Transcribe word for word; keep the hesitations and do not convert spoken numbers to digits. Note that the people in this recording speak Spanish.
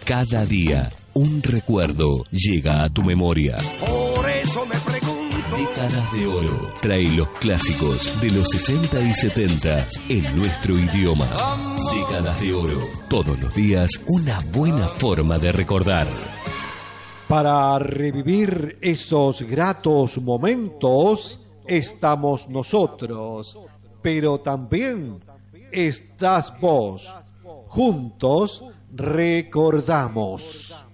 Cada día, un recuerdo llega a tu memoria. Por eso me pregunto. Décadas de Oro trae los clásicos de los sesenta y setenta en nuestro idioma. Décadas de Oro. Todos los días, una buena forma de recordar. Para revivir esos gratos momentos, estamos nosotros, pero también estás vos. Juntos recordamos.